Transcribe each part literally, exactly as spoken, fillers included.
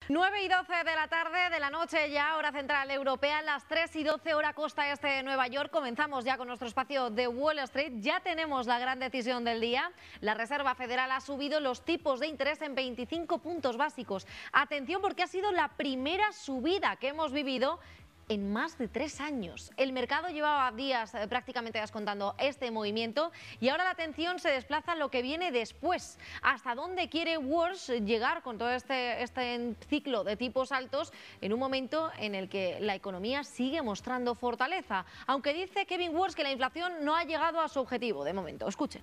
nueve y doce de la tarde de la noche ya, hora central europea, las tres y doce hora costa este de Nueva York. Comenzamos ya con nuestro espacio de Wall Street. Ya tenemos la gran decisión del día. La Reserva Federal ha subido los tipos de interés en veinticinco puntos básicos. Atención, porque ha sido la primera subida que hemos vivido en más de tres años. El mercado llevaba días eh, prácticamente descontando este movimiento y ahora la atención se desplaza a lo que viene después. ¿Hasta dónde quiere Wars llegar con todo este, este ciclo de tipos altos en un momento en el que la economía sigue mostrando fortaleza? Aunque dice Kevin Warsh que la inflación no ha llegado a su objetivo de momento. Escuchen.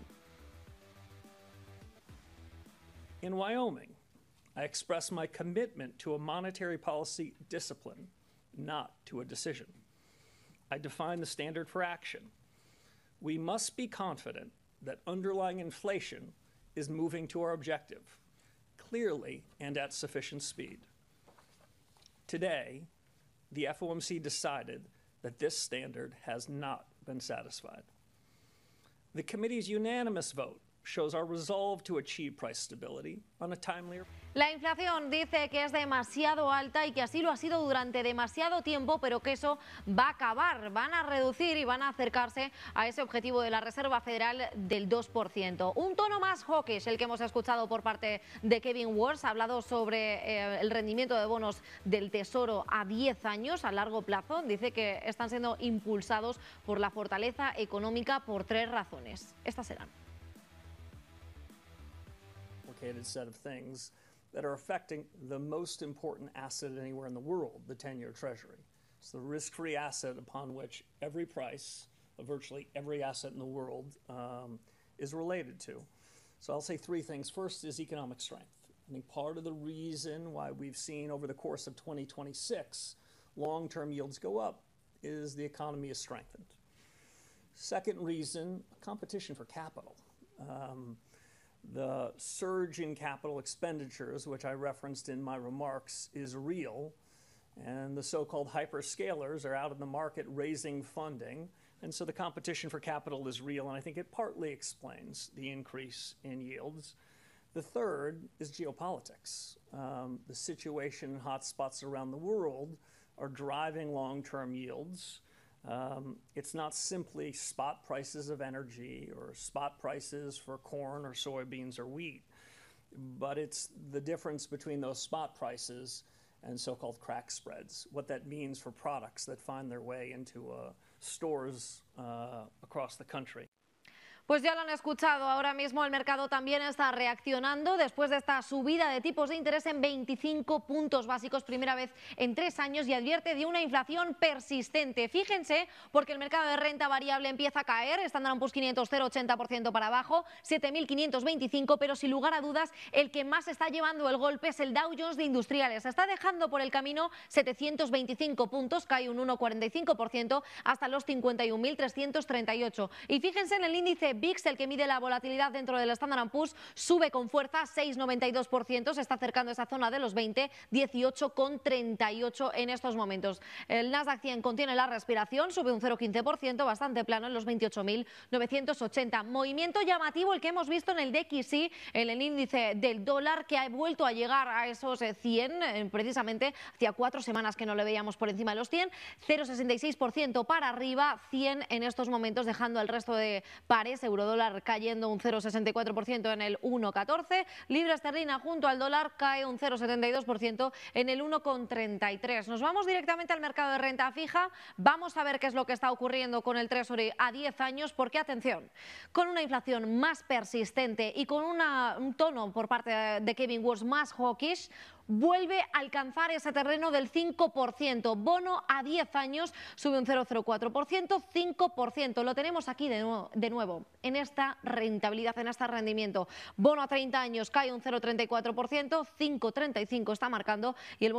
In Wyoming, I express my commitment to a monetary policy discipline, not to a decision. I define the standard for action. We must be confident that underlying inflation is moving to our objective, clearly and at sufficient speed. Today, the F O M C decided that this standard has not been satisfied. The committee's unanimous vote shows our resolve to achieve price stability on a timely. La inflación dice que es demasiado alta y que así lo ha sido durante demasiado tiempo, pero que eso va a acabar, van a reducir y van a acercarse a ese objetivo de la Reserva Federal del dos por ciento. Un tono más hawkish el que hemos escuchado por parte de Kevin Warsh. Ha hablado sobre eh, el rendimiento de bonos del Tesoro a diez años, a largo plazo. Dice que están siendo impulsados por la fortaleza económica por tres razones. Estas serán. Set of things that are affecting the most important asset anywhere in the world, the ten-year Treasury. It's the risk-free asset upon which every price of virtually every asset in the world um, is related to. So I'll say three things. First is economic strength. I think part of the reason why we've seen over the course of twenty twenty-six long-term yields go up is the economy is strengthened. Second reason, competition for capital. Um, The surge in capital expenditures, which I referenced in my remarks, is real, and the so-called hyperscalers are out in the market raising funding, and so the competition for capital is real, and I think it partly explains the increase in yields. The third is geopolitics. Um, the situation in hotspots around the world are driving long-term yields. Um, it's not simply spot prices of energy or spot prices for corn or soybeans or wheat, but it's the difference between those spot prices and so-called crack spreads, what that means for products that find their way into uh, stores uh, across the country. Pues ya lo han escuchado, ahora mismo el mercado también está reaccionando después de esta subida de tipos de interés en veinticinco puntos básicos, primera vez en tres años, y advierte de una inflación persistente. Fíjense, porque el mercado de renta variable empieza a caer, Standard and Poor's quinientos, cero coma ochenta por ciento para abajo, siete mil quinientos veinticinco, pero sin lugar a dudas el que más está llevando el golpe es el Dow Jones de Industriales. Se está dejando por el camino setecientos veinticinco puntos, cae un uno coma cuarenta y cinco por ciento hasta los cincuenta y un mil trescientos treinta y ocho. Y fíjense en el índice V I X, el que mide la volatilidad dentro del Standard and Poor's, sube con fuerza, seis coma noventa y dos por ciento, se está acercando a esa zona de los veinte, dieciocho coma treinta y ocho en estos momentos. El Nasdaq cien contiene la respiración, sube un cero coma quince por ciento, bastante plano en los veintiocho mil novecientos ochenta. Movimiento llamativo el que hemos visto en el D X Y, en el índice del dólar, que ha vuelto a llegar a esos cien, precisamente hacía cuatro semanas que no le veíamos por encima de los cien, cero coma sesenta y seis por ciento para arriba, cien en estos momentos, dejando el resto de pares. Eurodólar cayendo un cero coma sesenta y cuatro por ciento en el uno coma catorce, libra esterlina junto al dólar cae un cero coma setenta y dos por ciento en el uno coma treinta y tres. Nos vamos directamente al mercado de renta fija, vamos a ver qué es lo que está ocurriendo con el Treasury a diez años, porque atención, con una inflación más persistente y con una, un tono por parte de Kevin Warsh más hawkish, vuelve a alcanzar ese terreno del cinco por ciento. Bono a diez años sube un cero coma cero cuatro por ciento, cinco por ciento. Lo tenemos aquí de nuevo, de nuevo, en esta rentabilidad, en este rendimiento. Bono a treinta años cae un cero coma treinta y cuatro por ciento, cinco coma treinta y cinco está marcando, y el bono